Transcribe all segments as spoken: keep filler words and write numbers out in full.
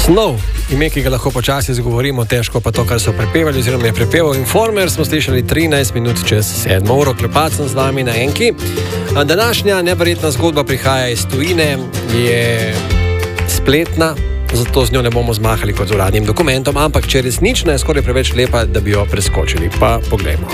Snov, ime, ki ga lahko počasi izgovorimo, težko pa to, kar so prepevali, oziroma je prepeval Informer, smo slišali trinajst minut čez sedmo uro. Klepat sem z vami na Enki. Današnja neverjetna zgodba prihaja iz tujine, je spletna, zato z njo ne bomo zmahali kot z uradnim dokumentom, ampak če resnična je skoraj preveč lepa, da bi jo preskočili. Pa poglejmo.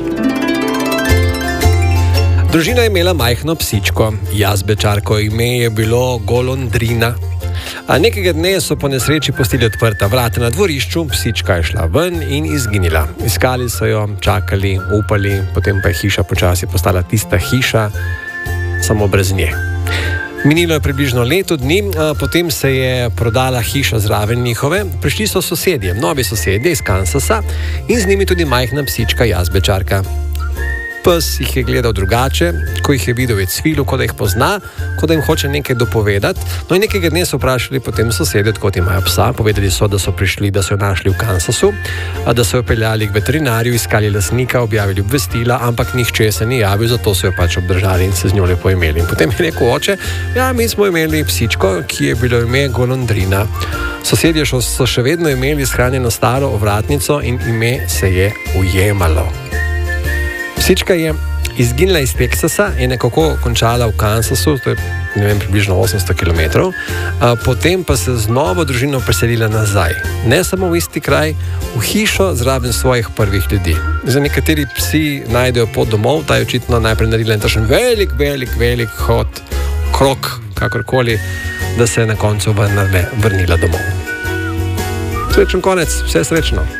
Družina je imela majhno psičko, jazbečarko, ime je bilo Golondrina. A nekega dne so po nesreči pustili odprta vrata na dvorišču, psička je šla ven in izginila. Iskali so jo, čakali, upali, potem pa je hiša počasi postala tista hiša, samo brez nje. Minilo je približno leto dni, potem se je prodala hiša zraven njihove, prišli so sosedje, novi sosedje iz Kansasa in z njimi tudi majhna psička jazbečarka. Pes jih je gledal drugače, ko jih je videl, je cvilil, kot da jih pozna, kot da jim hoče nekaj dopovedati. No in nekega dne so vprašali potem sosedje, odkot imajo psa. Povedali so, da so prišli, da so jo našli v Kansasu, da so jo peljali k veterinarju, iskali lastnika, objavili obvestila, ampak nihče se ni javil, zato so jo pač obdržali in se z njo lepo imeli. In potem je rekel oče, ja, mi smo imeli psičko, ki je bilo ime Golondrina. Sosedje so še vedno imeli shranjeno staro ovratnico in ime se je ujemalo. Psička je izginila iz Teksasa in nekako končala v Kansasu, to je, ne vem, približno osemsto kilometrov, potem pa se z novo družino preselila nazaj. Ne samo v isti kraj, v hišo zraven svojih prvih ljudi. Za nekateri psi najdejo pot domov, ta je očitno najprej naredila in takšen velik, velik, velik hod, krok, kakorkoli, da se je na koncu vrnila domov. Srečen konec, vse srečno.